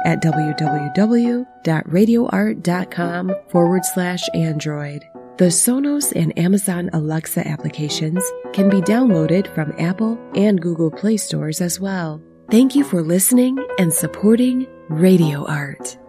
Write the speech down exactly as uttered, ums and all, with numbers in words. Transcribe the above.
at www.radioart.com forward slash Android. The Sonos and Amazon Alexa applications can be downloaded from Apple and Google Play stores as well. Thank you for listening and supporting Radio Art.